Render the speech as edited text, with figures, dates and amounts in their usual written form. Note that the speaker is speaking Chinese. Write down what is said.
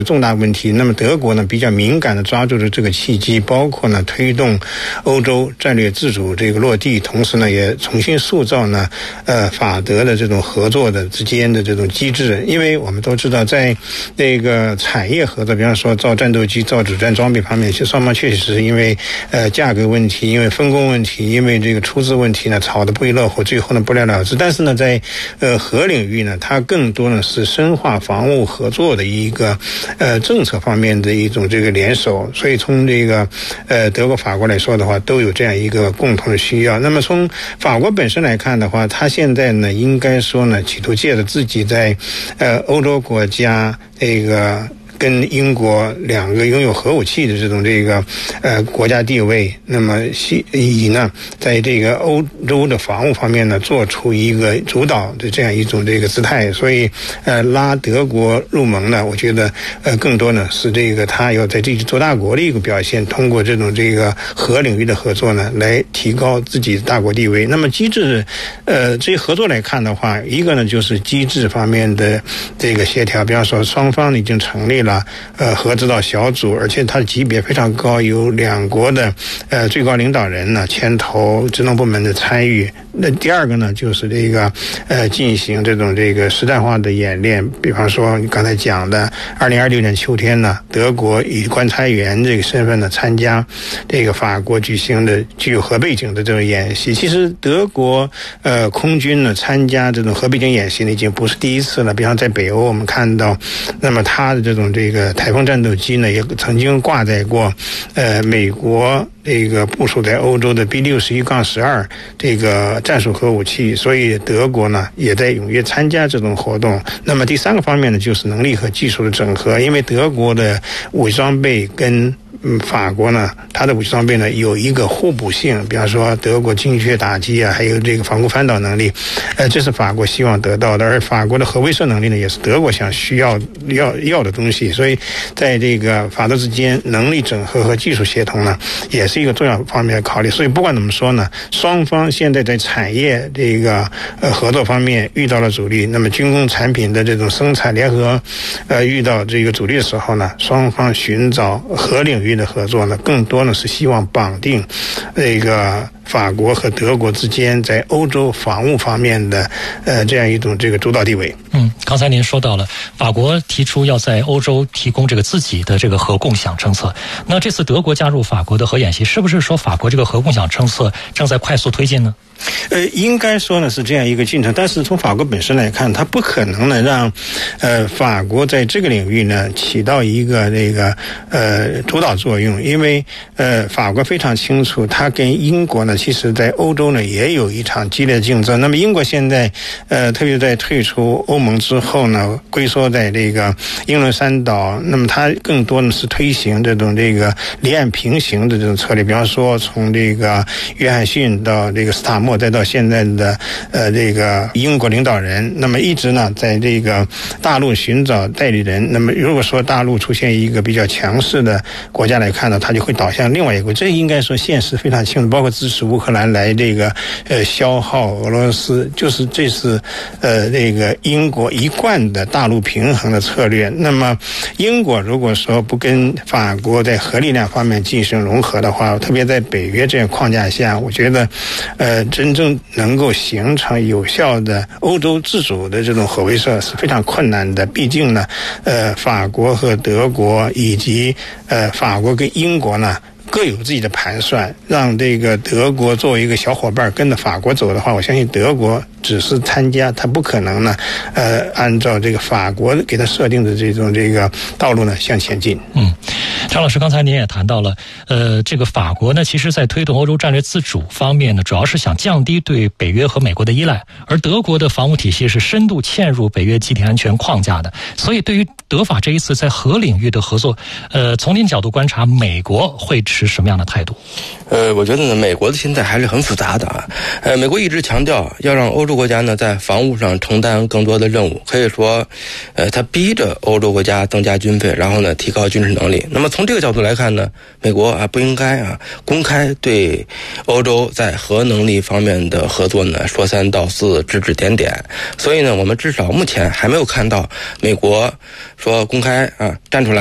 重大问题。那么德国呢比较敏感的抓住了这个契机，包括呢推动欧洲战略自主这个落地，同时呢也重新塑造呢法德的这种合作的之间的这种机制。因为我们都知道，在这个产业合作，比方说造战斗机、造主战装备方面，双方确实是因为价格问题、因为分工问题、因为这个出资问题呢吵得不亦乐乎，最后呢不了了之。但是呢在核领域呢，它更多呢是深化防务合作的一个政策方面的一种这个联手。所以从这个德国、法国来说的话，都有这样一个共同的需要。那么从法国本身来看的话，它现在呢应该说呢企图借着自己在欧洲国家这个跟英国两个拥有核武器的这种这个国家地位，那么以呢在这个欧洲的防务方面呢做出一个主导的这样一种这个姿态。所以拉德国入盟呢，我觉得更多呢是这个他要在这做大国的一个表现，通过这种这个核领域的合作呢来提高自己的大国地位。那么机制这些合作来看的话，一个呢就是机制方面的这个协调，比方说双方已经成立了核指导小组，而且它的级别非常高，有两国的最高领导人呢牵头，职能部门的参与。那第二个呢就是这个进行这种这个实战化的演练，比方说你刚才讲的2026年秋天呢，德国以观察员这个身份呢参加这个法国举行的具有核背景的这种演习。其实德国空军呢参加这种核背景演习呢已经不是第一次了，比方在北欧我们看到，那么它的这种这个台风战斗机呢也曾经挂载过美国这个部署在欧洲的 B61-12 这个战术核武器，所以德国呢也在踊跃参加这种活动。那么第三个方面呢就是能力和技术的整合，因为德国的武器装备跟法国呢它的武器装备呢有一个互补性，比方说德国精确打击啊，还有这个防空翻倒能力，这是法国希望得到的。而法国的核威慑能力呢也是德国想需要的东西，所以在这个法德之间能力整合和技术协同呢也是一个重要方面的考虑。所以不管怎么说呢，双方现在在产业这个合作方面遇到了阻力，那么军工产品的这种生产联合遇到这个阻力的时候呢，双方寻找核领域的合作呢更多呢是希望绑定这个法国和德国之间在欧洲防务方面的这样一种这个主导地位。 刚才您说到了法国提出要在欧洲提供这个自己的这个核共享政策，那这次德国加入法国的核演习，是不是说法国这个核共享政策正在快速推进呢？ 应该说呢是这样一个进程，但是从法国本身来看，它不可能呢让法国在这个领域呢起到一个这个主导作用，因为法国非常清楚，它跟英国呢其实在欧洲呢也有一场激烈的竞争。那么英国现在特别在退出欧盟之后呢，龟缩在这个英伦三岛，那么它更多呢是推行这种这个离岸平行的这种策略，比方说从这个约翰逊到这个斯塔默，再到现在的这个英国领导人，那么一直呢在这个大陆寻找代理人。那么如果说大陆出现一个比较强势的国家来看呢，它就会导向另外一个，这应该说现实非常清楚，包括支持乌克兰来这个消耗俄罗斯，就是这是这个英国一贯的大陆平衡的策略。那么英国如果说不跟法国在核力量方面进行融合的话，特别在北约这样框架下，我觉得真正能够形成有效的欧洲自主的这种核威慑是非常困难的。毕竟呢法国和德国以及法国跟英国呢各有自己的盘算，让这个德国作为一个小伙伴跟着法国走的话，我相信德国只是参加，他不可能呢按照这个法国给他设定的这个道路呢向前进。 张老师，刚才您也谈到了这个法国呢其实在推动欧洲战略自主方面呢，主要是想降低对北约和美国的依赖，而德国的防务体系是深度嵌入北约集体安全框架的。所以对于德法这一次在核领域的合作，从您角度观察，美国会持什么样的态度？ 我觉得呢，美国的心态还是很复杂的啊。美国一直强调要让欧洲国家呢在防务上承担更多的任务，可以说他逼着欧洲国家增加军费，然后呢提高军事能力。那么从从这个角度来看呢，美国不应该公开对欧洲在核能力方面的合作呢说三道四指指点点。所以呢，我们至少目前还没有看到美国说公开站出来